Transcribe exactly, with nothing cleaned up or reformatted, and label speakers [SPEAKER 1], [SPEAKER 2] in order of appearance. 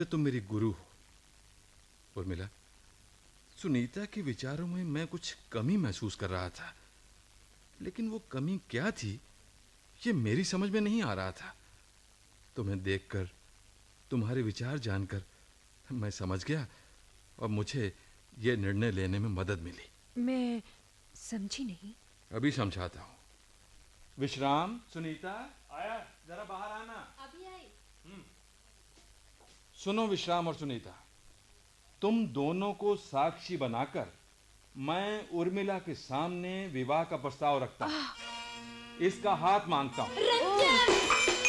[SPEAKER 1] तुम मेरी गुरु हो। उर्मिला, सुनीता के विचारों में मैं कुछ कमी महसूस कर रहा था, लेकिन वो कमी क्या थी ये मेरी समझ में नहीं आ रहा था। तुम्हें देखकर, तुम्हारे विचार जानकर मैं समझ गया और मुझे ये निर्णय लेने में मदद मिली।
[SPEAKER 2] मैं समझी नहीं।
[SPEAKER 1] अभी समझाता हूँ। विश्राम, सुनीता, आया, जरा बाहर आना।
[SPEAKER 3] अभी आई।
[SPEAKER 1] हम्म। सुनो विश्राम और सुनीता, तुम दोनों को साक्षी बनाकर मैं उर्मिला के सामने विवाह का प्रस्ताव रखता हूं। इसका हाथ मांगता हूं।
[SPEAKER 3] रंजन!